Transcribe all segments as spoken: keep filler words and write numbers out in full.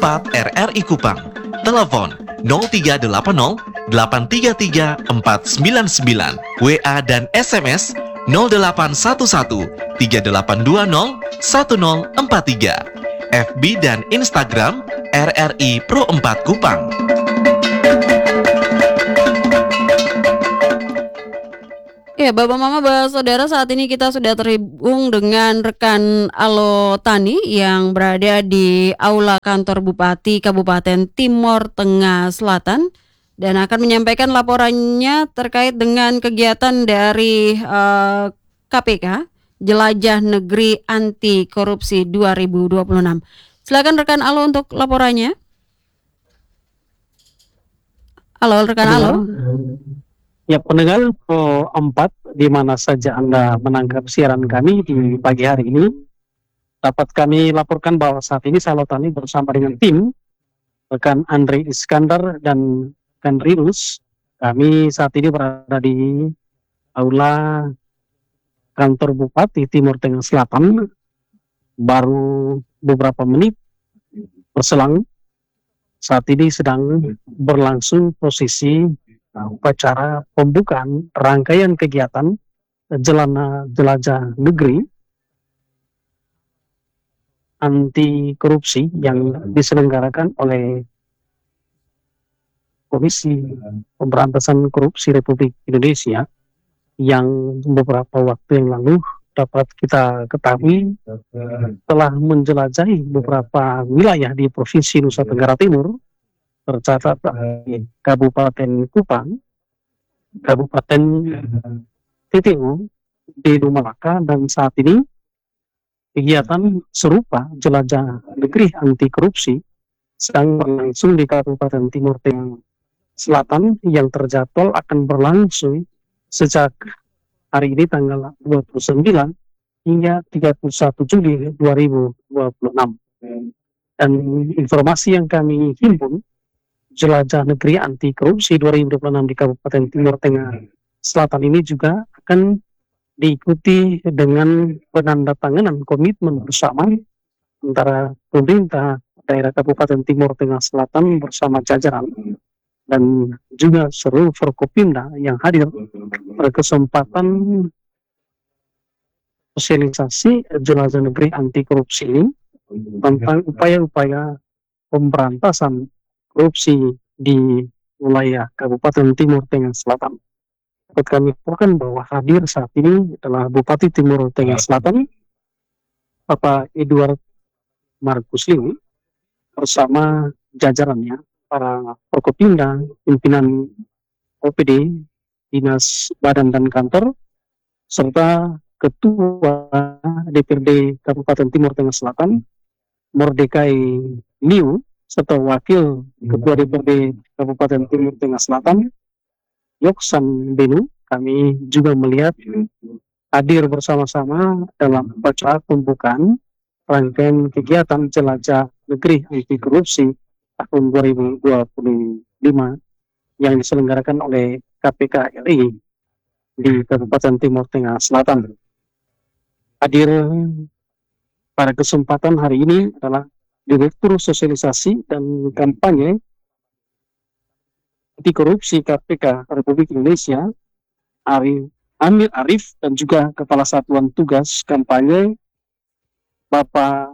empat R R I Kupang. Telepon nol tiga delapan nol delapan tiga tiga empat sembilan sembilan. W A dan S M S nol delapan satu satu tiga delapan dua nol satu nol empat tiga. F B dan Instagram R R I Pro empat Kupang. Ya, Bapak Mama, Bapak Saudara, saat ini kita sudah terhubung dengan rekan Alo Tani yang berada di Aula Kantor Bupati Kabupaten Timor Tengah Selatan dan akan menyampaikan laporannya terkait dengan kegiatan dari uh, K P K Jelajah Negeri Anti Korupsi dua ribu dua puluh enam. Silakan rekan Alo untuk laporannya. Halo rekan Alo. Ya, pendengar Pro empat, di mana saja Anda menangkap siaran kami di pagi hari ini, dapat kami laporkan bahwa saat ini Salotani bersama dengan tim rekan Andre Iskandar dan rekan Rirus, kami saat ini berada di Aula Kantor Bupati Timur Tengah Selatan. Baru beberapa menit berselang, saat ini sedang berlangsung prosesi upacara pembukaan rangkaian kegiatan Jelana Jelajah Negeri Anti Korupsi yang diselenggarakan oleh Komisi Pemberantasan Korupsi Republik Indonesia, yang beberapa waktu yang lalu dapat kita ketahui telah menjelajahi beberapa wilayah di Provinsi Nusa Tenggara Timur, tercatat di Kabupaten Kupang, Kabupaten T T U di Malaka, dan saat ini kegiatan serupa Jelajah Negeri Anti Korupsi sedang berlangsung di Kabupaten Timur Tengah Selatan yang terjadwal akan berlangsung sejak hari ini tanggal dua puluh sembilan hingga tiga puluh satu Juli dua ribu dua puluh enam. Dan informasi yang kami himpun, Jelajah Negeri Anti Korupsi dua ribu dua puluh enam di Kabupaten Timur Tengah Selatan ini juga akan diikuti dengan penandatanganan komitmen bersama antara pemerintah daerah Kabupaten Timur Tengah Selatan bersama jajaran dan juga seluruh Forkopimda yang hadir pada kesempatan sosialisasi Jelajah Negeri Anti Korupsi ini tentang upaya-upaya pemberantasan korupsi di wilayah Kabupaten Timur Tengah Selatan. Dapat kami laporkan bahwa hadir saat ini adalah Bupati Timur Tengah Selatan, Bapak Edward Markus Liu, bersama jajarannya, para Forkopimda, pimpinan O P D, Dinas Badan dan Kantor, serta Ketua D P R D Kabupaten Timur Tengah Selatan, Mordekai Liu, serta Wakil Ketua D P R D Kabupaten Timur Tengah Selatan, Yoksan Benu. Kami juga melihat hadir bersama-sama dalam upacara pembukaan rangkaian kegiatan Jelajah Negeri Anti Korupsi tahun dua ribu dua puluh lima yang diselenggarakan oleh K P K R I di Kabupaten Timur Tengah Selatan. Hadir pada kesempatan hari ini adalah Direktur Sosialisasi dan Kampanye Anti Korupsi K P K Republik Indonesia, Arif, Amir Arif, dan juga Kepala Satuan Tugas Kampanye Bapak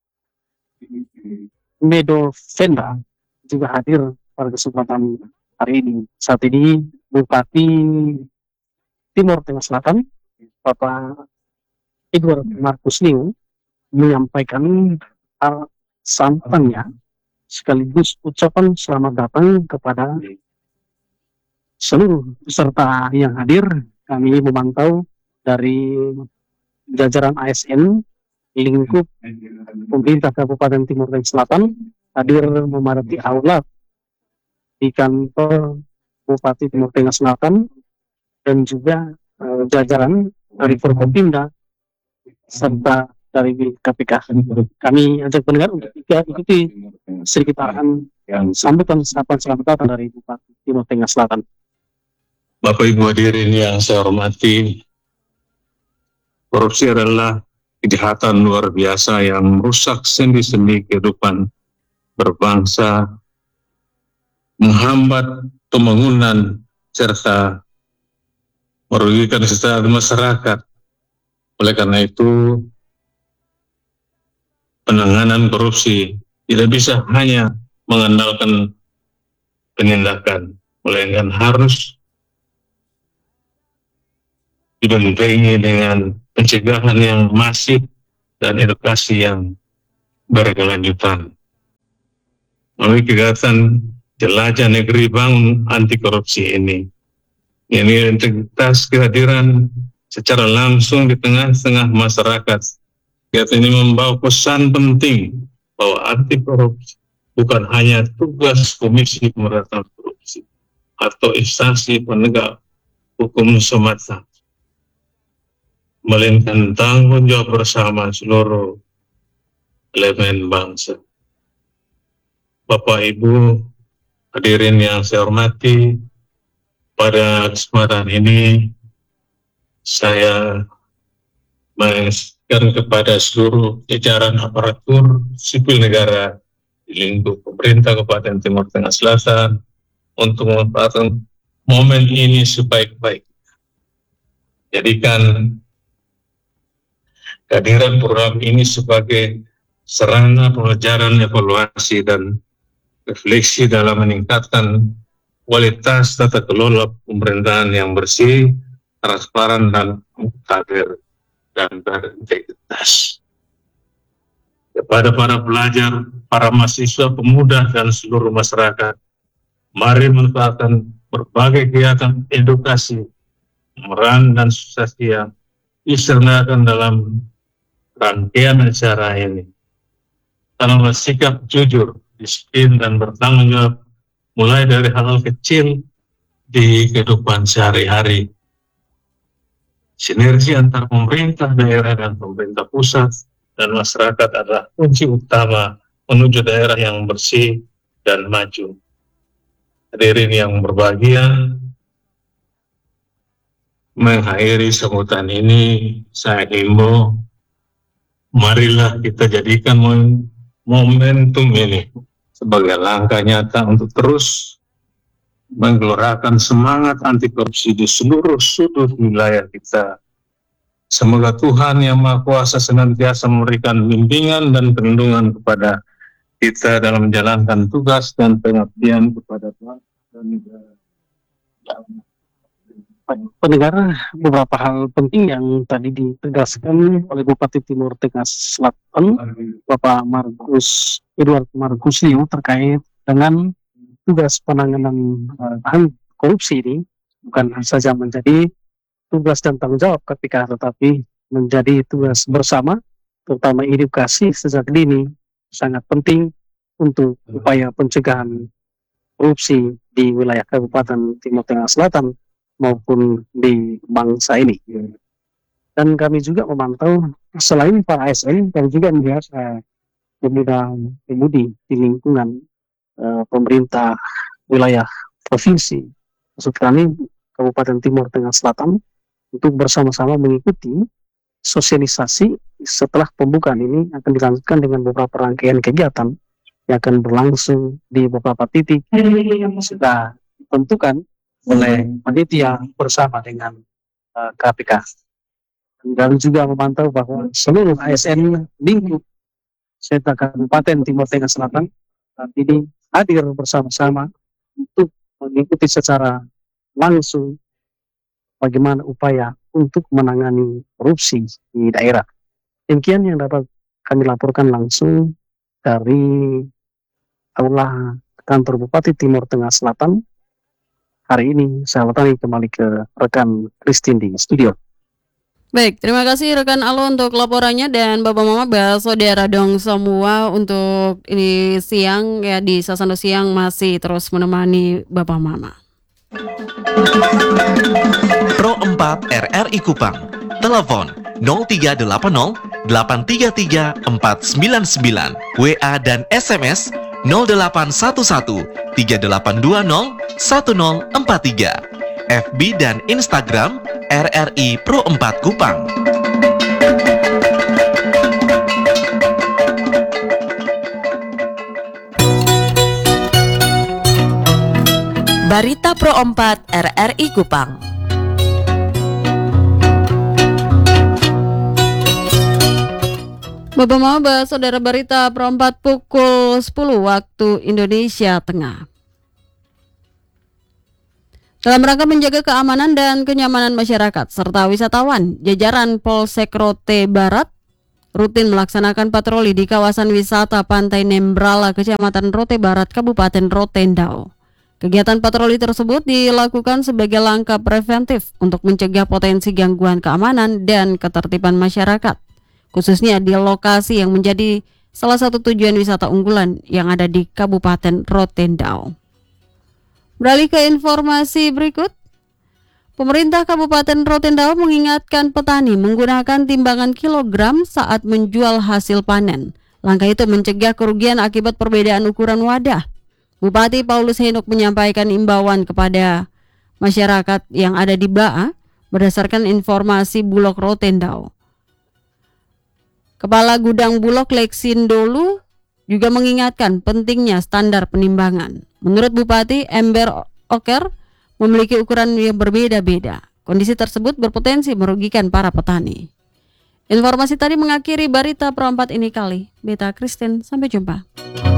Medo Vendra juga hadir pada kesempatan hari ini. Saat ini Bupati Timur Tengah Selatan, Bapak Edward Markus Liu, menyampaikan hal sampannya sekaligus ucapan selamat datang kepada seluruh peserta yang hadir. Kami memantau dari jajaran A S N lingkup pemerintah Kabupaten Timur Tengah Selatan hadir memadati aula di kantor Bupati Timur Tengah Selatan, dan juga uh, jajaran dari Forkopimda serta dari K P K. Kami ajak pendengar untuk ikuti sedikit arahan sambutan sapaan selamat datang dari Bupati Timur Tengah Selatan. Bapak Ibu hadirin yang saya hormati, korupsi adalah kejahatan luar biasa yang merusak sendi-sendi kehidupan berbangsa, menghambat pembangunan serta merugikan kesejahteraan masyarakat. Oleh karena itu, penanganan korupsi tidak bisa hanya mengandalkan penindakan, melainkan harus dibentengi dengan pencegahan yang masif dan edukasi yang berkelanjutan. Melalui kegiatan Jelajah Negeri Bangun Anti Korupsi ini, ini integritas kehadiran secara langsung di tengah-tengah masyarakat. Kegiatan ini membawa pesan penting bahwa anti korupsi bukan hanya tugas Komisi Pemberantasan Korupsi atau instansi penegak hukum semata, melainkan tanggung jawab bersama seluruh elemen bangsa. Bapak Ibu hadirin yang saya hormati, pada kesempatan ini saya mengingatkan kepada seluruh jajaran aparatur sipil negara di lingkup pemerintah Kabupaten Timur Tengah Selatan untuk memanfaatkan momen ini sebaik-baik. Jadikan kehadiran program ini sebagai sarana pelajaran, evaluasi, dan refleksi dalam meningkatkan kualitas tata kelola pemerintahan yang bersih, transparan, dan akuntabel dan berintegritas. Kepada para pelajar, para mahasiswa, pemuda, dan seluruh masyarakat, mari manfaatkan berbagai kegiatan edukasi, pemeran, dan sukses yang diselenggarakan dalam rangkaian acara ini. Tanamlah sikap jujur, disiplin, dan bertanggung jawab mulai dari hal-hal kecil di kehidupan sehari-hari. Sinergi antar pemerintah daerah dan pemerintah pusat dan masyarakat adalah kunci utama menuju daerah yang bersih dan maju. Hadirin yang berbahagia, mengakhiri sambutan ini, saya himbau, marilah kita jadikan momentum ini sebagai langkah nyata untuk terus menggelorakan semangat anti korupsi di seluruh sudut wilayah kita. Semoga Tuhan Yang Maha Kuasa senantiasa memberikan bimbingan dan perlindungan kepada kita dalam menjalankan tugas dan pengabdian kepada Tuhan dan negara. Pendengar, beberapa hal penting yang tadi ditegaskan oleh Bupati Timur Tengah Selatan, Bapak Markus Edward Markus Liu, terkait dengan tugas penanganan uh, korupsi ini bukan saja menjadi tugas dan tanggung jawab K P K, tetapi menjadi tugas bersama, terutama edukasi sejak dini sangat penting untuk upaya pencegahan korupsi di wilayah Kabupaten Timur Tengah Selatan maupun di bangsa ini. Dan kami juga memantau selain para A S N, kami juga melihat uh, pemuda-pemudi di lingkungan uh, pemerintah wilayah provinsi, maksud kami Kabupaten Timur Tengah Selatan, untuk bersama-sama mengikuti sosialisasi setelah pembukaan ini akan dilanjutkan dengan beberapa rangkaian kegiatan yang akan berlangsung di beberapa titik yang sudah ditentukan oleh panitia bersama dengan uh, K P K. Dan juga memantau bahwa seluruh A S N lingkup serta Kabupaten Timur Tengah Selatan saat ini hadir bersama-sama untuk mengikuti secara langsung bagaimana upaya untuk menangani korupsi di daerah. Demikian yang dapat kami laporkan langsung dari Aula Kantor Bupati Timur Tengah Selatan. Hari ini saya bertanya kembali ke rekan Christine di studio. Baik, terima kasih rekan Alo untuk laporannya, dan Bapak Mama saudara dong semua untuk ini siang ya, di Sasando Siang masih terus menemani Bapak Mama. Pro empat R R I Kupang, telepon nol tiga delapan nol delapan tiga tiga empat sembilan sembilan, W A dan S M S nol delapan satu satu tiga delapan dua nol satu nol empat tiga, F B dan Instagram R R I Pro empat Kupang. Barita Pro empat R R I Kupang. Bapak Maba, Saudara Barita Pro empat pukul sepuluh waktu Indonesia Tengah. Dalam rangka menjaga keamanan dan kenyamanan masyarakat serta wisatawan, jajaran Polsek Rote Barat rutin melaksanakan patroli di kawasan wisata Pantai Nembrala, Kecamatan Rote Barat, Kabupaten Rotendao. Kegiatan patroli tersebut dilakukan sebagai langkah preventif untuk mencegah potensi gangguan keamanan dan ketertiban masyarakat, khususnya di lokasi yang menjadi salah satu tujuan wisata unggulan yang ada di Kabupaten Rotendao. Beralih ke informasi berikut, pemerintah Kabupaten Rotendao mengingatkan petani menggunakan timbangan kilogram saat menjual hasil panen. Langkah itu mencegah kerugian akibat perbedaan ukuran wadah. Bupati Paulus Henuk menyampaikan imbauan kepada masyarakat yang ada di Baa berdasarkan informasi Bulog Rotendao. Kepala Gudang Bulog Leksindolu juga mengingatkan pentingnya standar penimbangan. Menurut Bupati, ember oker memiliki ukuran yang berbeda-beda. Kondisi tersebut berpotensi merugikan para petani. Informasi tadi mengakhiri Barita Pro empat ini kali. Beta Kristen, sampai jumpa.